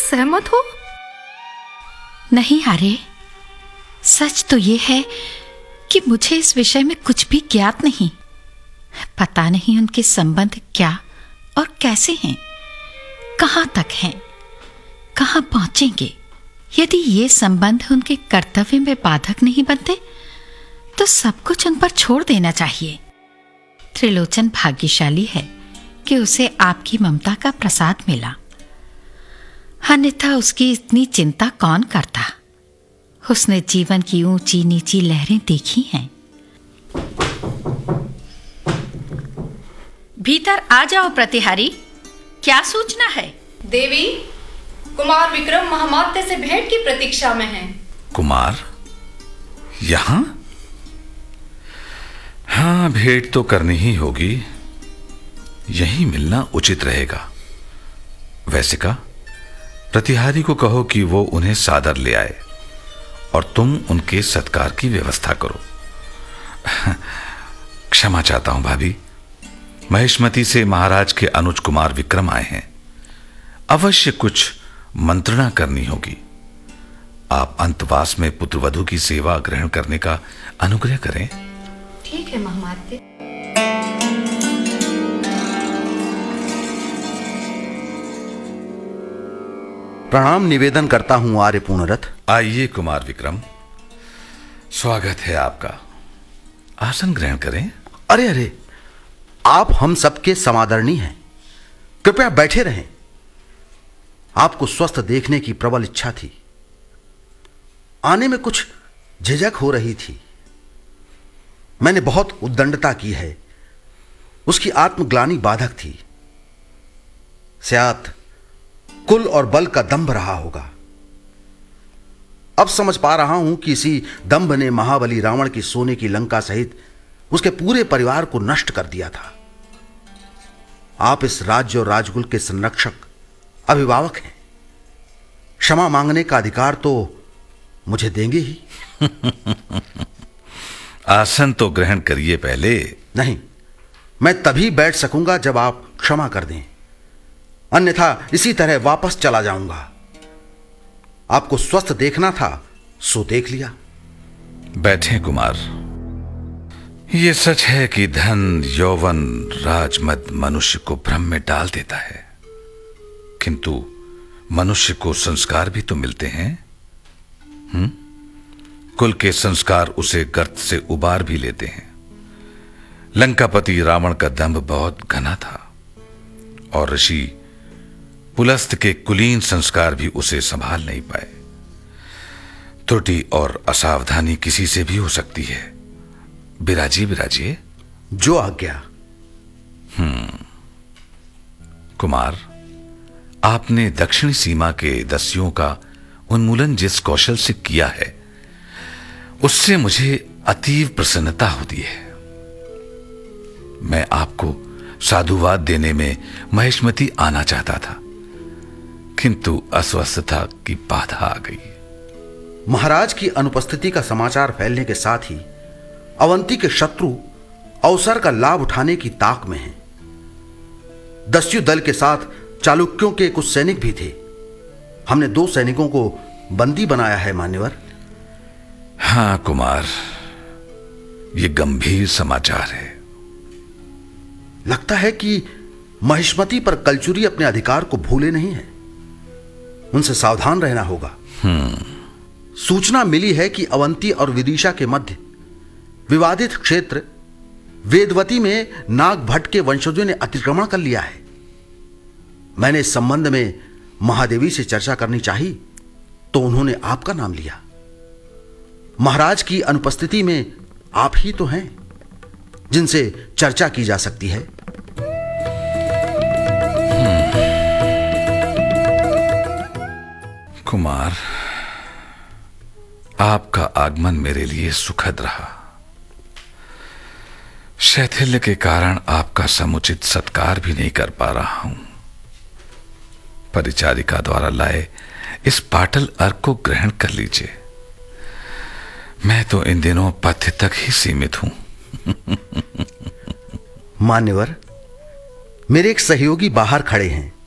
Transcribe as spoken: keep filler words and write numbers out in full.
सहमत हो? नहीं आर्य, सच तो ये है कि मुझे इस विषय में कुछ भी ज्ञात नहीं। पता नहीं उनके संबंध क्या और कैसे हैं, कहां तक हैं, कहां पहुंचेंगे। यदि ये संबंध उनके कर्तव्य में बाधक नहीं बनते तो सब कुछ उन पर छोड़ देना चाहिए। त्रिलोचन भाग्यशाली है कि उसे आपकी ममता का प्रसाद मिला, अन्यथा उसकी इतनी चिंता कौन करता। उसने जीवन की ऊंची नीची लहरें देखी हैं। भीतर आ जाओ प्रतिहारी, क्या सूचना है? देवी, कुमार विक्रम महामात्य से भेंट की प्रतीक्षा में हैं। कुमार यहां? हाँ, भेंट तो करनी ही होगी, यहीं मिलना उचित रहेगा। वैसे का प्रतिहारी को कहो कि वो उन्हें सादर ले आए और तुम उनके सत्कार की व्यवस्था करो। क्षमा चाहता हूं भाभी, महेशमती से महाराज के अनुज कुमार विक्रम आए हैं। अवश्य कुछ मंत्रणा करनी होगी। आप अंतवास में पुत्रवधू की सेवा ग्रहण करने का अनुग्रह करें। ठीक है महामात्य। प्रणाम निवेदन करता हूं आर्य पूर्णरथ। आइए कुमार विक्रम, स्वागत है आपका। आसन ग्रहण करें। अरे अरे, आप हम सबके समादरणीय हैं, कृपया बैठे रहें। आपको स्वस्थ देखने की प्रबल इच्छा थी, आने में कुछ झिझक हो रही थी। मैंने बहुत उद्दंडता की है, उसकी आत्मग्लानि बाधक थी। स्यात कुल और बल का दंभ रहा होगा। अब समझ पा रहा हूं कि इसी दंभ ने महाबली रावण की सोने की लंका सहित उसके पूरे परिवार को नष्ट कर दिया था। आप इस राज्य और राजकुल के संरक्षक, अभिभावक हैं। क्षमा मांगने का अधिकार तो मुझे देंगे ही। आसन तो ग्रहण करिए पहले। नहीं, मैं तभी बैठ सकूंगा जब आप क्षमा कर दें, अन्यथा इसी तरह वापस चला जाऊंगा। आपको स्वस्थ देखना था सो देख लिया। बैठे कुमार। यह सच है कि धन, यौवन, राजमद मनुष्य को भ्रम में डाल देता है, किंतु मनुष्य को संस्कार भी तो मिलते हैं। हम्म कुल के संस्कार उसे गर्त से उबार भी लेते हैं। लंकापति रावण का दंभ बहुत घना था और ऋषि पुलस्त के कुलीन संस्कार भी उसे संभाल नहीं पाए। त्रुटि और असावधानी किसी से भी हो सकती है। बिराजिए बिराजिए। जो आज्ञा। हम्म कुमार, आपने दक्षिणी सीमा के दस्युओं का उन्मूलन जिस कौशल से किया है, उससे मुझे अतीव प्रसन्नता होती है। मैं आपको साधुवाद देने में महेशमती आना चाहता था, किंतु अस्वस्थता की बाधा आ गई। महाराज की अनुपस्थिति का समाचार फैलने के साथ ही अवंती के शत्रु अवसर का लाभ उठाने की ताक में हैं। दस्यु दल के साथ चालुक्यों के कुछ सैनिक भी थे। हमने दो सैनिकों को बंदी बनाया है मान्यवर। हां कुमार, यह गंभीर समाचार है। लगता है कि महेशमती पर कलचुरी अपने अधिकार को भूले नहीं है। उनसे सावधान रहना होगा। हम्म सूचना मिली है कि अवंती और विदिशा के मध्य विवादित क्षेत्र वेदवती में नाग भट्ट के वंशजों ने अतिक्रमण कर लिया है। मैंने इस संबंध में महादेवी से चर्चा करनी चाहिए तो उन्होंने आपका नाम लिया। महाराज की अनुपस्थिति में आप ही तो हैं जिनसे चर्चा की जा सकती है। कुमार, आपका आगमन मेरे लिए सुखद रहा। शैथिल्य के कारण आपका समुचित सत्कार भी नहीं कर पा रहा हूं। परिचारिका द्वारा लाए इस पाटल अर्घ को ग्रहण कर लीजिए। मैं तो इन दिनों पथ्य तक ही सीमित हूं। मान्यवर, मेरे एक सहयोगी बाहर खड़े हैं।